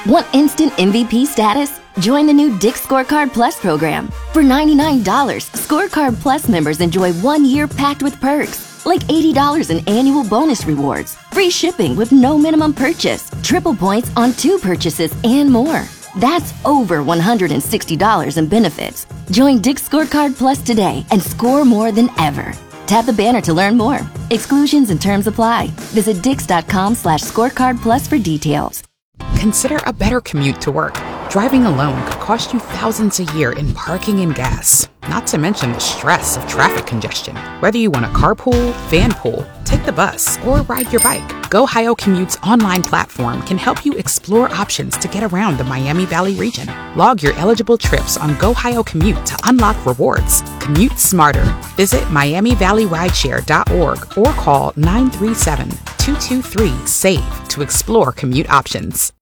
Want instant MVP status? Join the new Dick's Scorecard Plus program. For $99, Scorecard Plus members enjoy 1 year packed with perks, like $80 in annual bonus rewards, free shipping with no minimum purchase, triple points on 2 purchases, and more. That's over $160 in benefits. Join Dick's Scorecard Plus today and score more than ever. Tap the banner to learn more. Exclusions and terms apply. Visit dix.com/scorecard plus for details. Consider a better commute to work. Driving alone could cost you thousands a year in parking and gas, not to mention the stress of traffic congestion. Whether you want to carpool, vanpool, take the bus, or ride your bike, GoHio Commute's online platform can help you explore options to get around the Miami Valley region. Log your eligible trips on GoHio Commute to unlock rewards. Commute smarter. Visit MiamiValleyRideshare.org or call 937-223-SAVE to explore commute options.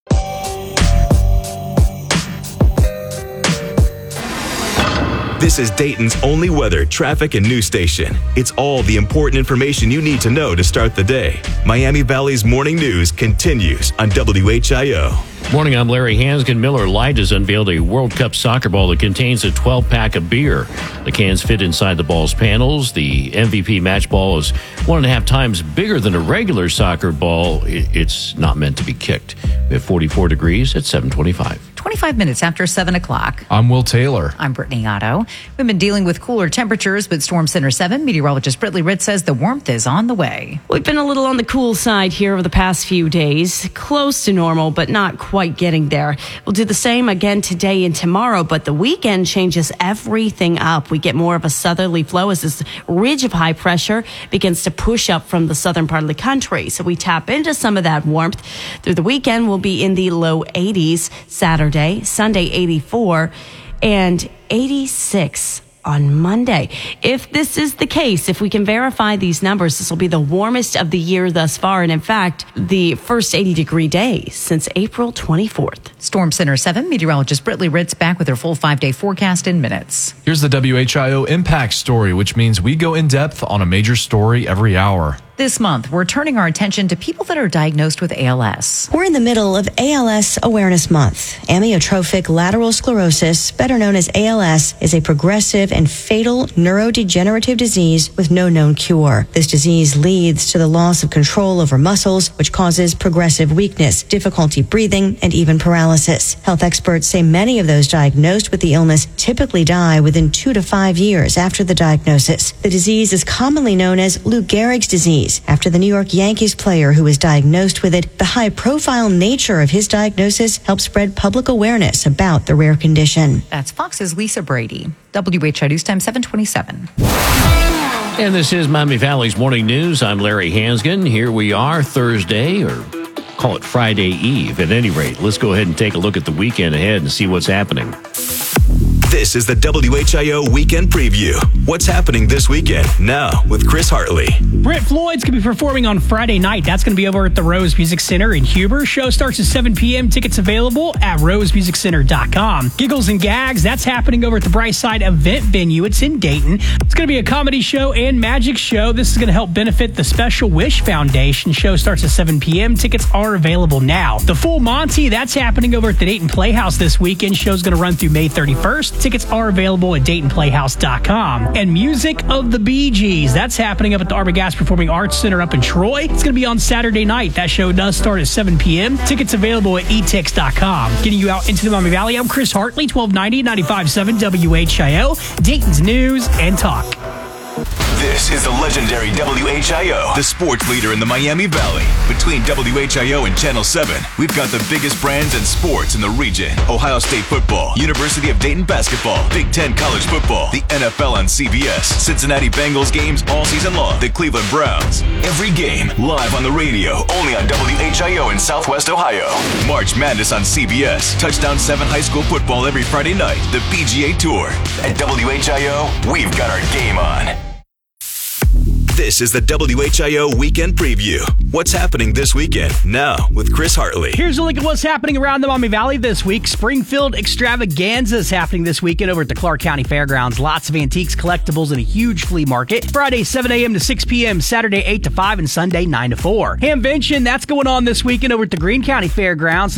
This is Dayton's only weather, traffic, and news station. It's all the important information you need to know to start the day. Miami Valley's morning news continues on WHIO. Morning, I'm Larry Hansgen. Miller Lite has unveiled a World Cup soccer ball that contains a 12-pack of beer. The cans fit inside the ball's panels. The MVP match ball is 1.5 times bigger than a regular soccer ball. It's not meant to be kicked. We have 44 degrees at 7:25. 25 minutes after 7 o'clock. I'm Will Taylor. I'm Brittany Otto. We've been dealing with cooler temperatures, but Storm Center 7 meteorologist Britley Ritz says the warmth is on the way. We've been a little on the cool side here over the past few days. Close to normal, but not quite getting there. We'll do the same again today and tomorrow, but the weekend changes everything up. We get more of a southerly flow as this ridge of high pressure begins to push up from the southern part of the country. So we tap into some of that warmth. Through the weekend, we'll be in the low 80s Saturday, Sunday 84, and 86 on Monday. If this is the case, if we can verify these numbers, this will be the warmest of the year thus far, and in fact, the first 80-degree day since April 24th. Storm Center 7 meteorologist Britley Ritz back with her full 5-day forecast in minutes. Here's the WHIO Impact Story, which means we go in depth on a major story every hour. This month, we're turning our attention to people that are diagnosed with ALS. We're in the middle of ALS Awareness Month. Amyotrophic lateral sclerosis, better known as ALS, is a progressive and fatal neurodegenerative disease with no known cure. This disease leads to the loss of control over muscles, which causes progressive weakness, difficulty breathing, and even paralysis. Health experts say many of those diagnosed with the illness typically die within 2 to 5 years after the diagnosis. The disease is commonly known as Lou Gehrig's disease, after the New York Yankees player who was diagnosed with it. The high-profile nature of his diagnosis helped spread public awareness about the rare condition. That's Fox's Lisa Brady. WHIO News Time 7:27. And this is Miami Valley's Morning News. I'm Larry Hansgen. Here we are, Thursday, or call it Friday Eve. At any rate, let's go ahead and take a look at the weekend ahead and see what's happening. This is the WHIO Weekend Preview. What's happening this weekend? Now with Chris Hartley. Brent Floyd's going to be performing on Friday night. That's going to be over at the Rose Music Center in Huber. Show starts at 7 p.m. Tickets available at rosemusiccenter.com. Giggles and Gags, that's happening over at the Brightside Event Venue. It's in Dayton. It's going to be a comedy show and magic show. This is going to help benefit the Special Wish Foundation. Show starts at 7 p.m. Tickets are available now. The Full Monty, that's happening over at the Dayton Playhouse this weekend. Show's going to run through May 31st. Tickets are available at DaytonPlayhouse.com. And Music of the Bee Gees, that's happening up at the Arbogast Performing Arts Center up in Troy. It's going to be on Saturday night. That show does start at 7 p.m. Tickets available at etix.com. Getting you out into the Miami Valley, I'm Chris Hartley, 1290, 95.7 WHIO, Dayton's News and Talk. This is the legendary WHIO, the sports leader in the Miami Valley. Between WHIO and Channel 7, we've got the biggest brands and sports in the region. Ohio State football, University of Dayton basketball, Big Ten college football, the NFL on CBS, Cincinnati Bengals games all season long, the Cleveland Browns. Every game live on the radio, only on WHIO in Southwest Ohio. March Madness on CBS, Touchdown 7 high school football every Friday night, the PGA Tour. At WHIO, we've got our game on. This is the WHIO Weekend Preview. What's happening this weekend? Now with Chris Hartley. Here's a look at what's happening around the Miami Valley this week. Springfield Extravaganza is happening this weekend over at the Clark County Fairgrounds. Lots of antiques, collectibles, and a huge flea market. Friday, 7 a.m. to 6 p.m., Saturday, 8 to 5, and Sunday, 9 to 4. Hamvention, that's going on this weekend over at the Greene County Fairgrounds.